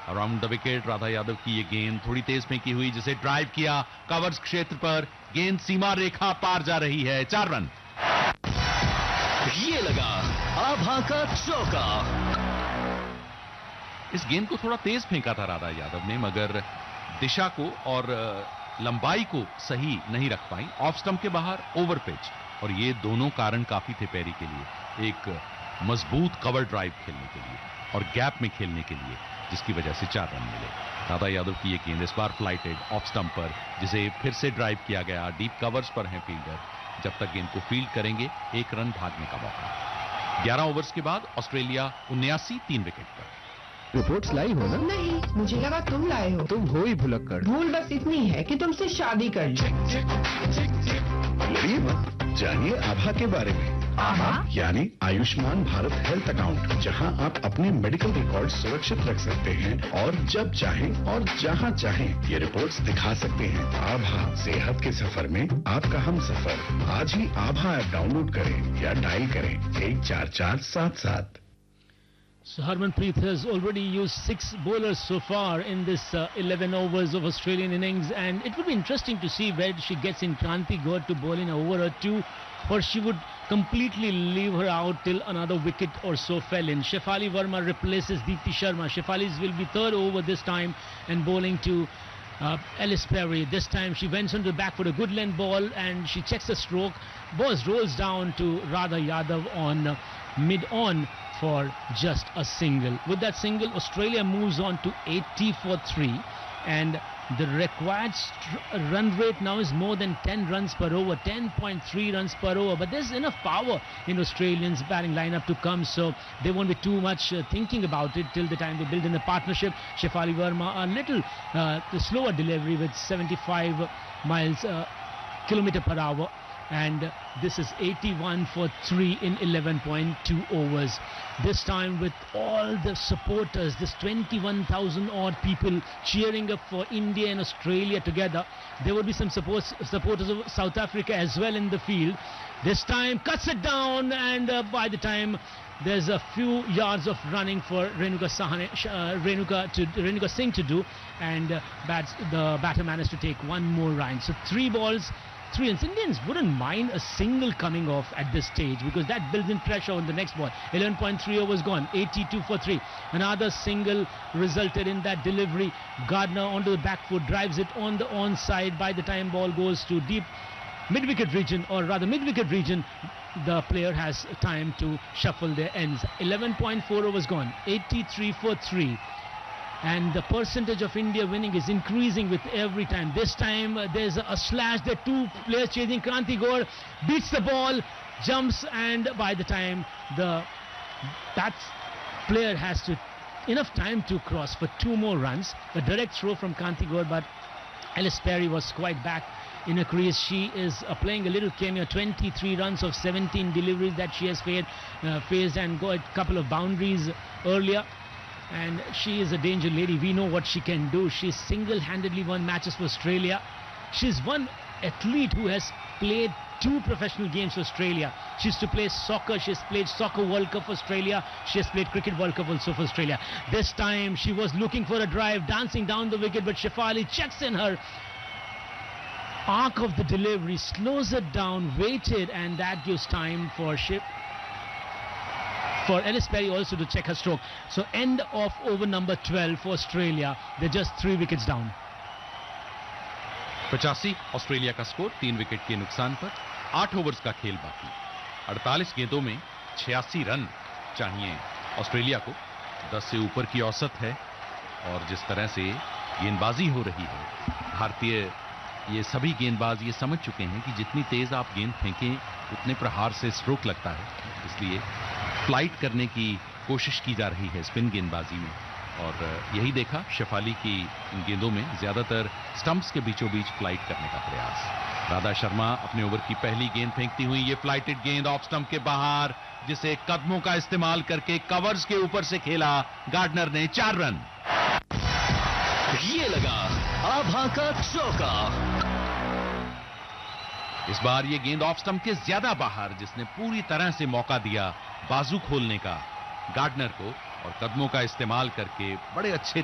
Around the wicket Radha Yadav की ये गेंद थोड़ी तेज फेंकी हुई, जिसे ड्राइव किया कवर्स क्षेत्र पर, गेंद सीमा रेखा पार जा रही है, 4 रन। ये लगा आभा का चौका। इस गेंद को थोड़ा तेज फेंका था राधा यादव ने, मगर दिशा को और लंबाई को सही नहीं रख पाई, ऑफ स्टंप के बाहर, ओवर पिच, और ये दोनों कारण काफी थे पेरी के लिए, एक मजबूत कवर ड्राइव खेलने के लिए और गैप में खेलने के लिए, जिसकी वजह से 4 रन मिले। राधा यादव की ये गेंद इस बार फ्लाइटेड ऑफ स्टंप पर, जिसे फिर से ड्राइव किया गया, डीप कवर्स पर हैं फील्डर, जब तक गेंद को फील्ड करेंगे 1 रन भागने का मौका। 11 ओवर्स के बाद ऑस्ट्रेलिया 79 3 विकेट पर। रिपोर्ट्स लाई हो ना? नहीं, मुझे लगा तुम लाए हो। तुम हो ही भुलक्कड़। भूल बस इतनी है कि तुमसे शादी कर ली। लड़िए मत, जानिए आभा के बारे में। आभा यानी आयुष्मान भारत हेल्थ अकाउंट, जहां आप अपने मेडिकल रिकॉर्ड सुरक्षित रख सकते हैं और जब चाहें और जहां चाहें ये रिपोर्ट्स दिखा सकते हैं। आभा, सेहत के सफर में आपका हम सफर। आज ही आभा ऐप डाउनलोड करें या डायल करें 14477। So Harmanpreet has already used 6 bowlers so far in this 11 overs of Australian innings, and it would be interesting to see where she gets in Kranti Gaur to bowl in an over or two, or she would completely leave her out till another wicket or so fell in. Shefali Verma replaces Deepti Sharma. Shefali's will be third over this time and bowling to Ellis Perry. This time she went on the back for a good length ball and she checks the stroke. Ball rolls down to Radha Yadav on mid-on for just a single. With that single, Australia moves on to 80 for 3, and the required run rate now is more than 10 runs per over, 10.3 runs per over. But there's enough power in Australians' batting lineup to come, so they won't be too much thinking about it till the time they build in the partnership. Shefali Verma a little slower delivery with 75 kilometer per hour. And this is 81 for 3 in 11.2 overs. This time with all the supporters, this 21,000 odd people cheering up for India and Australia together. There will be some supporters of South Africa as well in the field. This time cuts it down, and by the time there's a few yards of running for Renuka Singh to do, and the batter managed to take one more run. So 3 balls, 3 runs. Indians wouldn't mind a single coming off at this stage, because that builds in pressure on the next ball. 11.3 overs gone, 82 for 3. Another single resulted in that delivery. Gardner onto the back foot, drives it on the onside. By the time ball goes to deep mid-wicket region, or rather mid-wicket region, the player has time to shuffle their ends. 11.4 overs gone, 83 for 3. And the percentage of India winning is increasing with every time. This time there's a slash. There are 2 players chasing. Kranti Gaur beats the ball, jumps, and by the time that player has enough time to cross for 2 more runs. A direct throw from Kranti Gaur, but Ellis Perry was quite back in a crease. She is playing a little cameo. 23 runs of 17 deliveries that she has faced and got a couple of boundaries earlier. And she is a danger lady. We know what she can do. She's single-handedly won matches for Australia. She's one athlete who has played 2 professional games for Australia. She used to play soccer. She has played Soccer World Cup for Australia. She has played Cricket World Cup also for Australia. This time she was looking for a drive, dancing down the wicket, but Shefali checks in her arc of the delivery, slows it down, waited, and that gives time for Ellis Perry also to check her stroke. So end of over number 12 for Australia. They're just 3 wickets down. 85 Australia का score, 3 wicket के नुकसान पर। 8 overs का खेल बाकी। 48 गेंदों में 86 run चाहिए ऑस्ट्रेलिया को। 10 से ऊपर की औसत है, और जिस तरह से गेंदबाजी हो रही है, भारतीय ये सभी गेंदबाज ये समझ चुके हैं कि जितनी तेज आप गेंद फेंकें उतने प्रहार से स्ट्रोक लगता है। इसलिए फ्लाइट करने की कोशिश की जा रही है स्पिन गेंदबाजी में, और यही देखा शेफाली की इन गेंदों में, ज्यादातर स्टंप्स के बीचों बीच फ्लाइट करने का प्रयास। राधा शर्मा अपने ओवर की पहली गेंद फेंकती हुई, ये फ्लाइटेड गेंद ऑफ स्टंप के बाहर, जिसे कदमों का इस्तेमाल करके कवर्स के ऊपर से खेला गार्डनर ने। 4 रन। ये लगा आभा का चौका। इस बार ये गेंद ऑफ स्टंप के ज्यादा बाहर, जिसने पूरी तरह से मौका दिया बाजू खोलने का गार्डनर को, और कदमों का इस्तेमाल करके बड़े अच्छे